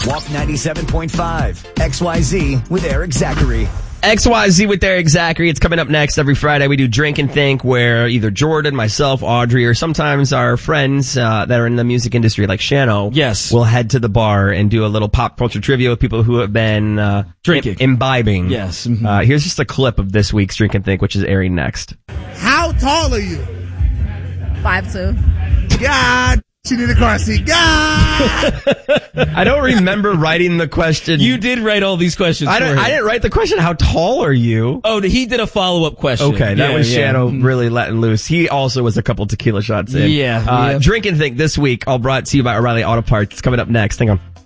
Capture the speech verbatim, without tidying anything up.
Walk ninety-seven point five. X Y Z with Eric Zachary. X Y Z with Eric Zachary. It's coming up next. Every Friday we do Drink and Think, where either Jordan, myself, Audrey, or sometimes our friends uh, that are in the music industry like Shano yes. will head to the bar and do a little pop culture trivia with people who have been uh, drinking, im- imbibing. Yes. Mm-hmm. Uh, here's just a clip of this week's Drink and Think, which is airing next. How tall are you? Five two. God, she need a car seat. God. I don't remember writing the question. You did write all these questions. I, for don't, him. I didn't write the question. How tall are you? Oh, he did a follow-up question. Okay, that yeah, was yeah. Shano really letting loose. He also was a couple tequila shots in. Yeah, uh, yeah. Drink and Think this week, all brought to you by O'Reilly Auto Parts. It's coming up next. Hang on.